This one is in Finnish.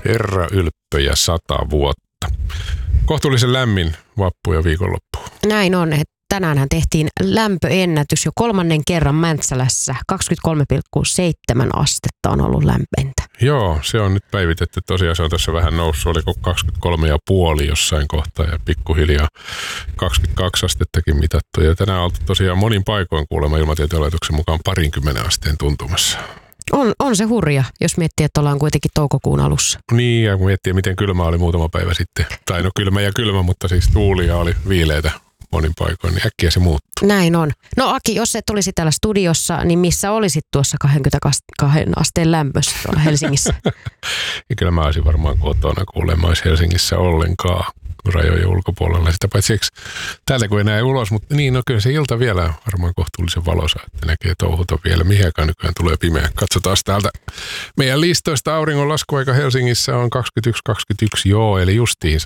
Herra ylppöjä 100 vuotta. Kohtuullisen lämmin vappu ja viikonloppu. Näin on. Tänäänhän tehtiin lämpöennätys jo 3. kerran Mäntsälässä. 23,7 astetta on ollut lämpöintä. Joo, se on nyt päivitetty. Tosiaan se on tässä vähän noussut. Oliko 23,5 jossain kohtaa ja pikkuhiljaa 22 astettakin mitattu. Ja tänään on oltu tosiaan monin paikoin kuulemma Ilmatieteen laitoksen mukaan 20 asteen tuntumassa. On se hurja, jos miettii, että ollaan kuitenkin toukokuun alussa. Niin, ja kun miettii, miten kylmä oli muutama päivä sitten. Tai no kylmä ja kylmä, mutta siis tuulia oli viileitä monin paikoin, niin äkkiä se muuttuu. Näin on. No Aki, jos et olisi täällä studiossa, niin missä olisit tuossa 22 asteen lämpössä tuolla Helsingissä? Ja kyllä mä olisin varmaan kotona, kuulemma mä olisi Helsingissä ollenkaan rajojen ulkopuolella. Sitä paitsi täältä kun ei näe ulos, mutta niin, no kyllä se ilta vielä on varmaan kohtuullisen valoisa, että näkee touhuta vielä. Mihinkähän nykyään tulee pimeä. Katsotaan täältä meidän listoista auringon laskuaika Helsingissä on 21.21, joo, eli justiinsa